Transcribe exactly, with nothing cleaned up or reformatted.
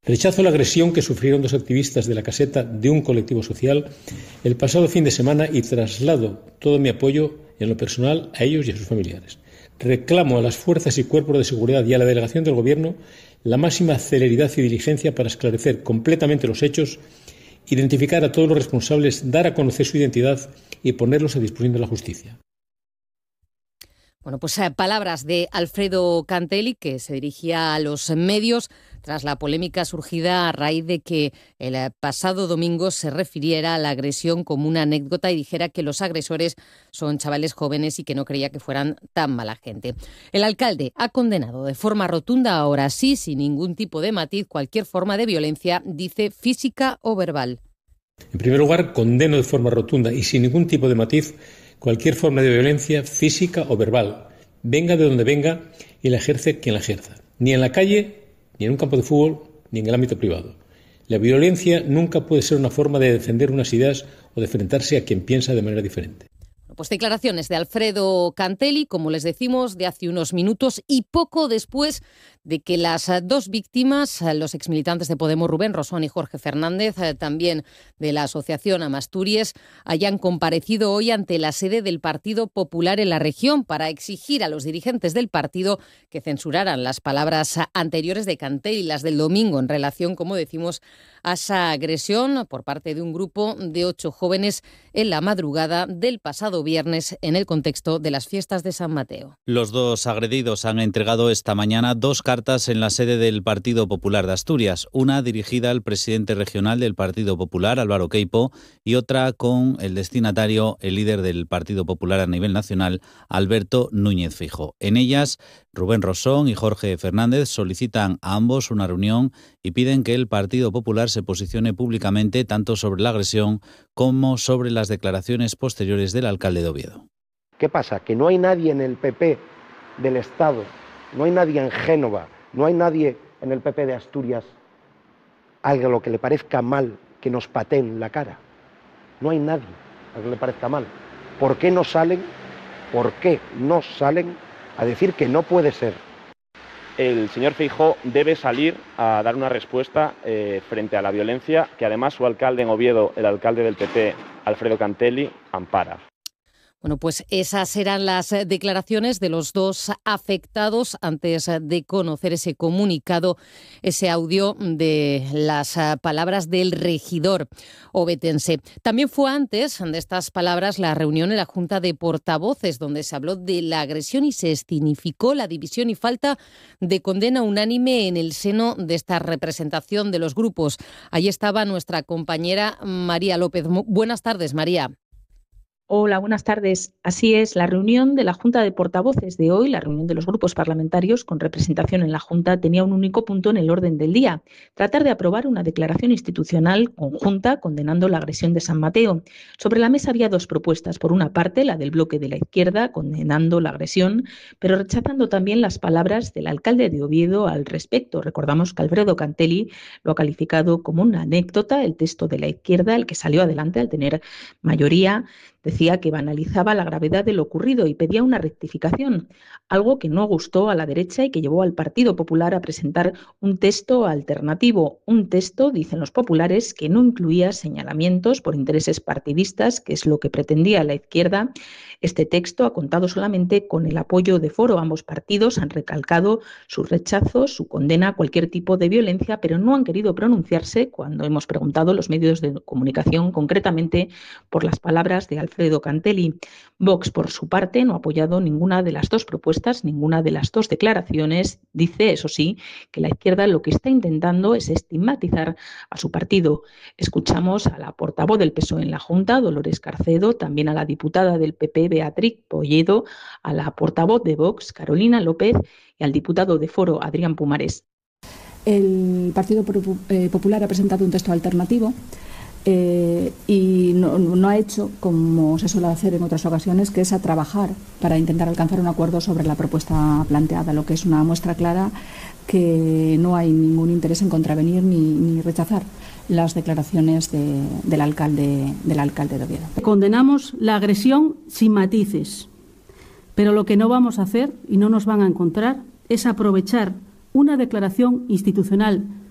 Rechazo la agresión que sufrieron dos activistas de la caseta de un colectivo social el pasado fin de semana y traslado todo mi apoyo en lo personal a ellos y a sus familiares. Reclamo a las fuerzas y cuerpos de seguridad y a la delegación del Gobierno la máxima celeridad y diligencia para esclarecer completamente los hechos, identificar a todos los responsables, dar a conocer su identidad y ponerlos a disposición de la justicia. Bueno, pues eh, palabras de Alfredo Cantelli, que se dirigía a los medios tras la polémica surgida a raíz de que el pasado domingo se refiriera a la agresión como una anécdota y dijera que los agresores son chavales jóvenes y que no creía que fueran tan mala gente. El alcalde ha condenado de forma rotunda, ahora sí, sin ningún tipo de matiz, cualquier forma de violencia, dice, física o verbal. En primer lugar, condeno de forma rotunda y sin ningún tipo de matiz cualquier forma de violencia física o verbal, venga de donde venga y la ejerce quien la ejerza. Ni en la calle, ni en un campo de fútbol, ni en el ámbito privado. La violencia nunca puede ser una forma de defender unas ideas o de enfrentarse a quien piensa de manera diferente. Pues declaraciones de Alfredo Cantelli, como les decimos, de hace unos minutos y poco después de que las dos víctimas, los exmilitantes de Podemos, Rubén Rosón y Jorge Fernández, también de la asociación Amasturies, hayan comparecido hoy ante la sede del Partido Popular en la región para exigir a los dirigentes del partido que censuraran las palabras anteriores de Cantelli, las del domingo, en relación, como decimos, a esa agresión por parte de un grupo de ocho jóvenes en la madrugada del pasado viernes en el contexto de las fiestas de San Mateo. Los dos agredidos han entregado esta mañana dos cartas en la sede del Partido Popular de Asturias, una dirigida al presidente regional del Partido Popular, Álvaro Queipo, y otra con el destinatario, el líder del Partido Popular a nivel nacional, Alberto Núñez Feijóo. En ellas, Rubén Rosón y Jorge Fernández solicitan a ambos una reunión y piden que el Partido Popular se posicione públicamente tanto sobre la agresión como sobre las declaraciones posteriores del alcalde de Oviedo. ¿Qué pasa? Que no hay nadie en el P P del Estado, no hay nadie en Génova, no hay nadie en el P P de Asturias a lo que le parezca mal que nos pateen la cara. No hay nadie a lo que le parezca mal. ¿Por qué no salen? ¿Por qué no salen a decir que no puede ser? El señor Feijóo debe salir a dar una respuesta eh, frente a la violencia que además su alcalde en Oviedo, el alcalde del P P, Alfredo Cantelli, ampara. Bueno, pues esas eran las declaraciones de los dos afectados antes de conocer ese comunicado, ese audio de las palabras del regidor ovetense. También fue antes de estas palabras la reunión en la Junta de Portavoces, donde se habló de la agresión y se escenificó la división y falta de condena unánime en el seno de esta representación de los grupos. Allí estaba nuestra compañera María López. Buenas tardes, María. Hola, buenas tardes. Así es, la reunión de la Junta de Portavoces de hoy, la reunión de los grupos parlamentarios con representación en la Junta, tenía un único punto en el orden del día: tratar de aprobar una declaración institucional conjunta condenando la agresión de San Mateo. Sobre la mesa había dos propuestas. Por una parte, la del bloque de la izquierda, condenando la agresión, pero rechazando también las palabras del alcalde de Oviedo al respecto. Recordamos que Alfredo Cantelli lo ha calificado como una anécdota, el texto de la izquierda, el que salió adelante al tener mayoría. Decía que banalizaba la gravedad de lo ocurrido y pedía una rectificación, algo que no gustó a la derecha y que llevó al Partido Popular a presentar un texto alternativo. Un texto, dicen los populares, que no incluía señalamientos por intereses partidistas, que es lo que pretendía la izquierda. Este texto ha contado solamente con el apoyo de Foro. Ambos partidos han recalcado su rechazo, su condena a cualquier tipo de violencia, pero no han querido pronunciarse cuando hemos preguntado los medios de comunicación, concretamente por las palabras de Alfredo Cantelli. Vox, por su parte, no ha apoyado ninguna de las dos propuestas, ninguna de las dos declaraciones. Dice, eso sí, que la izquierda lo que está intentando es estigmatizar a su partido. Escuchamos a la portavoz del P S O E en la Junta, Dolores Carcedo, también a la diputada del P P, Beatriz Polledo, a la portavoz de Vox, Carolina López, y al diputado de Foro, Adrián Pumares. El Partido Popular ha presentado un texto alternativo Eh, y no, no ha hecho, como se suele hacer en otras ocasiones, que es a trabajar para intentar alcanzar un acuerdo sobre la propuesta planteada, lo que es una muestra clara que no hay ningún interés en contravenir ni, ni rechazar las declaraciones de, del alcalde, del alcalde de Oviedo. Condenamos la agresión sin matices, pero lo que no vamos a hacer y no nos van a encontrar es aprovechar una declaración institucional